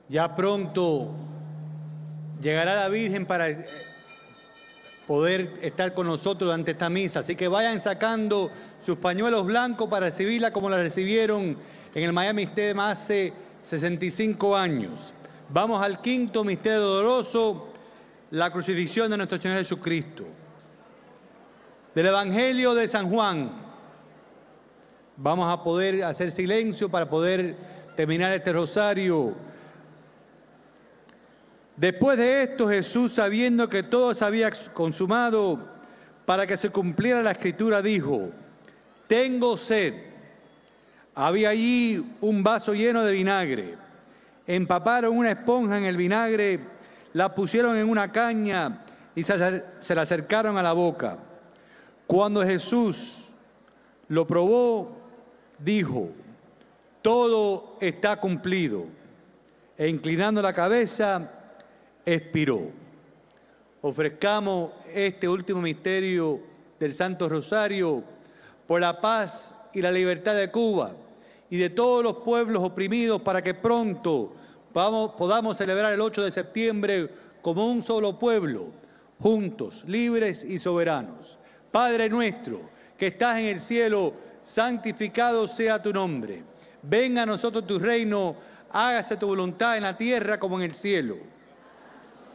Ya pronto llegará la Virgen para poder estar con nosotros durante esta misa. Así que vayan sacando sus pañuelos blancos para recibirla como la recibieron en el Miami Stadium hace 65 años. Vamos al quinto misterio doloroso, la crucifixión de nuestro Señor Jesucristo. Del Evangelio de San Juan. Vamos a poder hacer silencio para poder terminar este rosario. Después de esto, Jesús, sabiendo que todo se había consumado, para que se cumpliera la Escritura, dijo: tengo sed. Había allí un vaso lleno de vinagre. Empaparon una esponja en el vinagre, la pusieron en una caña y se la acercaron a la boca. Cuando Jesús lo probó, dijo: todo está cumplido. E inclinando la cabeza, expiró. Ofrezcamos este último misterio del Santo Rosario por la paz y la libertad de Cuba y de todos los pueblos oprimidos, para que pronto podamos celebrar el 8 de septiembre como un solo pueblo, juntos, libres y soberanos. Padre nuestro, que estás en el cielo, santificado sea tu nombre. Venga a nosotros tu reino, hágase tu voluntad en la tierra como en el cielo.